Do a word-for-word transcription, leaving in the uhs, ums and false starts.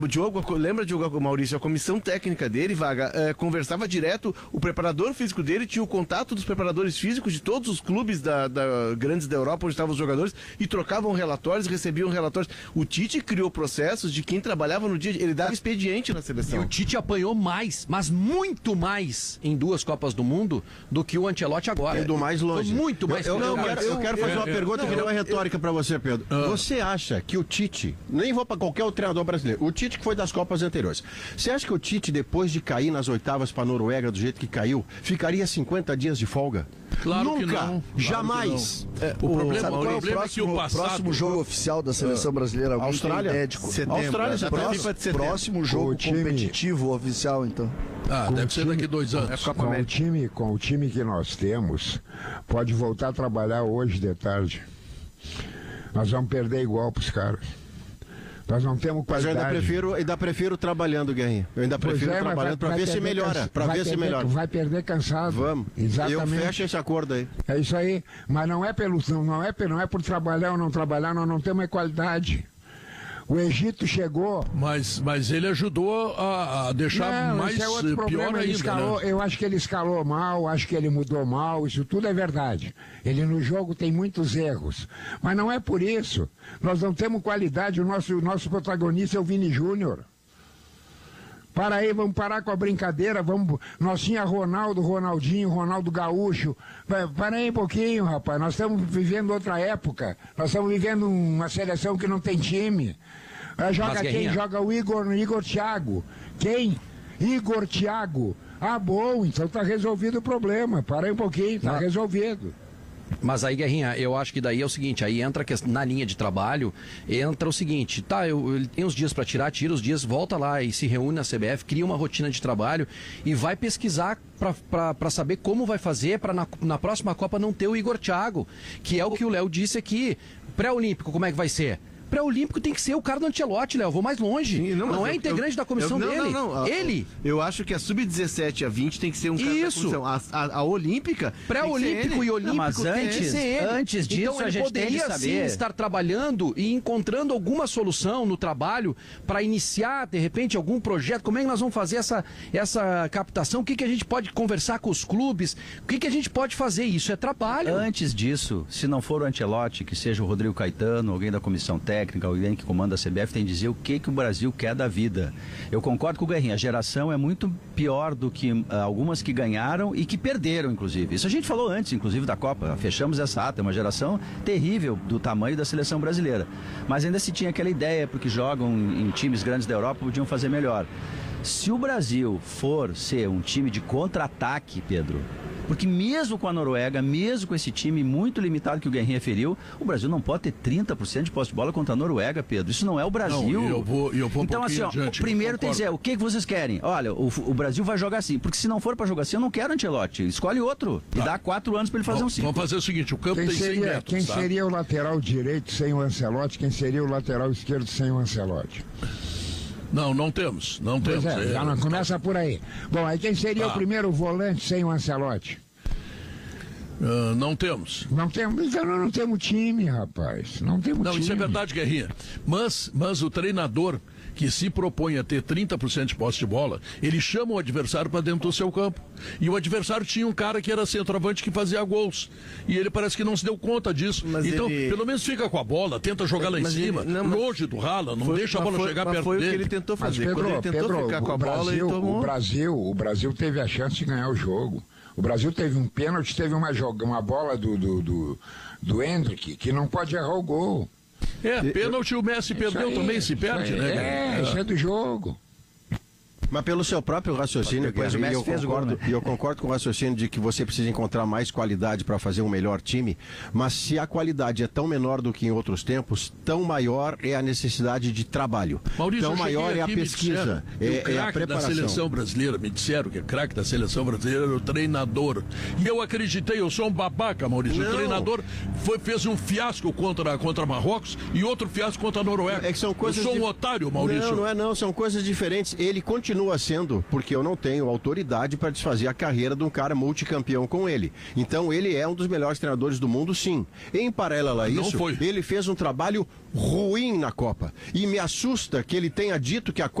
O Diogo, lembra, Diogo, Maurício, a comissão técnica dele, Vaga, é, conversava direto, o preparador físico dele tinha o contato dos preparadores físicos de todos os clubes da, da, grandes da Europa, onde estavam os jogadores, e trocavam relatórios, recebiam relatórios. O Tite criou processos de quem trabalhava no dia, ele dava expediente na seleção. E o Tite apanhou mais, mas muito mais, em duas Copas do Mundo, do que o Ancelotti agora. Eu do mais longe. Foi muito mais. Eu, eu, não, quero, eu quero fazer uma eu, pergunta eu, que não é eu, retórica para você, Pedro. Uh. Você acha que o Tite, nem vou para qualquer outro treinador brasileiro, o Tite que foi das Copas anteriores, você acha que o Tite, depois de cair nas oitavas para a Noruega do jeito que caiu, ficaria cinquenta dias de folga? Claro Nunca, que não. Claro jamais. Que não. É, o, o problema, sabe qual é o problema próximo, é que o passado... próximo jogo oficial da seleção brasileira? Alguém Austrália? Médico. Setembro. Austrália, é, próximo, próximo jogo time... competitivo oficial, então. Ah, com deve ser time, daqui dois anos. Com, com, o time, com o time que nós temos, pode voltar a trabalhar hoje de tarde. Nós vamos perder igual para os caras. Nós não temos qualidade. Mas eu ainda prefiro, ainda prefiro trabalhando, Guerrinho. Eu ainda pois prefiro é, trabalhando para ver se melhora. Para ver perder, se melhora. Vai perder cansado. Vamos. Exatamente. Eu fecho esse acordo aí. É isso aí. Mas não é, pelo, não, não, é, não é por trabalhar ou não trabalhar, nós não temos qualidade. O Egito chegou... Mas, mas ele ajudou a, a deixar não, mais esse é outro pior problema. Ele ainda, escalou, né? Eu acho que ele escalou mal, acho que ele mudou mal, isso tudo é verdade. Ele no jogo tem muitos erros. Mas não é por isso. Nós não temos qualidade, o nosso, o nosso protagonista é o Vini Júnior. Para aí, vamos parar com a brincadeira, vamos... Nós tinha Ronaldo, Ronaldinho, Ronaldo Gaúcho. Para aí um pouquinho, rapaz, nós estamos vivendo outra época. Nós estamos vivendo uma seleção que não tem time. Joga Mas, quem? Guerrinha. Joga o Igor, Igor Thiago. Quem? Igor Thiago. Ah, bom, então tá resolvido o problema. Para aí um pouquinho, tá Mas... resolvido. Mas aí, Guerrinha, eu acho que daí é o seguinte, aí entra que na linha de trabalho, entra o seguinte, tá, eu, eu tenho uns dias para tirar, tira os dias, volta lá e se reúne na C B F, cria uma rotina de trabalho e vai pesquisar para saber como vai fazer para na, na próxima Copa não ter o Igor Thiago, que é o que o Léo disse aqui. Pré-olímpico, como é que vai ser? Pré-olímpico tem que ser o cara do Ancelotti, Léo. Vou mais longe. Sim, não não é eu, integrante eu, da comissão eu, não, dele. Não, não, ele. Eu acho que a sub dezessete a vinte tem que ser um cara Isso. da comissão. A, a, a olímpica. Pré-olímpico e olímpico não, mas antes, tem que ser ele. Antes disso, então, ele a gente poderia tem que saber. sim estar trabalhando e encontrando alguma solução no trabalho para iniciar, de repente, algum projeto. Como é que nós vamos fazer essa, essa captação? O que, que a gente pode conversar com os clubes? O que, que a gente pode fazer? Isso é trabalho. Antes disso, se não for o Ancelotti, que seja o Rodrigo Caetano, alguém da comissão técnica, alguém que comanda da C B F, tem que dizer o que, que o Brasil quer da vida. Eu concordo com o Guerrinha, a geração é muito pior do que uh, algumas que ganharam e que perderam, inclusive. Isso a gente falou antes, inclusive, da Copa. Fechamos essa ata, é uma geração terrível do tamanho da seleção brasileira. Mas ainda se tinha aquela ideia, porque jogam em, em times grandes da Europa, podiam fazer melhor. Se o Brasil for ser um time de contra-ataque, Pedro, porque mesmo com a Noruega, mesmo com esse time muito limitado que o Guerrinha referiu, o Brasil não pode ter trinta por cento de posse de bola contra a Noruega, Pedro. Isso não é o Brasil. Não, eu vou, eu vou um então, assim, ó, adiante, primeiro tem que dizer, o que, que vocês querem? Olha, o, o Brasil vai jogar assim, porque se não for para jogar assim, eu não quero Ancelotti. Escolhe outro. Tá. E dá quatro anos para ele fazer Bom, um ciclo. Vamos fazer o seguinte, o campo quem tem seria, cem metros, Quem tá? seria o lateral direito sem o Ancelotti? Quem seria o lateral esquerdo sem o Ancelotti? Não, não temos. Não pois temos. É, é, já não começa por aí. Bom, aí quem seria tá. o primeiro volante sem o Ancelotti? Uh, não temos. Não temos, então não temos time, rapaz. Não temos Não, time. isso é verdade, Guerrinha. Mas, mas o treinador que se propõe a ter trinta por cento de posse de bola, ele chama o adversário para dentro do seu campo. E o adversário tinha um cara que era centroavante que fazia gols. E ele parece que não se deu conta disso. Mas então, ele... pelo menos fica com a bola, tenta jogar é, lá em cima, ele... não, longe do rala, não foi, deixa a bola foi, chegar mas perto foi dele. Foi o que ele tentou fazer. Mas, Pedro, Quando ele tentou Pedro, ficar com a Brasil, bola, ele tomou... O Brasil, o Brasil teve a chance de ganhar o jogo. O Brasil teve um pênalti, teve uma, joga, uma bola do, do, do, do Hendrick, que não pode errar o gol. É, pênalti o Messi perdeu aí, também, se perde, né? É, é, isso é do jogo. Mas pelo seu próprio raciocínio, Guerra, e eu, concordo, gol, né? e eu concordo com o raciocínio de que você precisa encontrar mais qualidade para fazer um melhor time, mas se a qualidade é tão menor do que em outros tempos, tão maior é a necessidade de trabalho. Maurício, tão maior é a pesquisa, é, é a preparação. Da seleção brasileira, me disseram que o craque da seleção brasileira era o treinador. E eu acreditei, eu sou um babaca, Maurício. Não. O treinador foi, fez um fiasco contra, contra Marrocos e outro fiasco contra a Noruega. É que são coisas eu sou um dif... otário, Maurício. Não, não é não, são coisas diferentes. Ele continua Continua sendo, porque eu não tenho autoridade para desfazer a carreira de um cara multicampeão com ele. Então ele é um dos melhores treinadores do mundo, sim. Em paralelo a isso, ele fez um trabalho ruim na Copa. E me assusta que ele tenha dito que a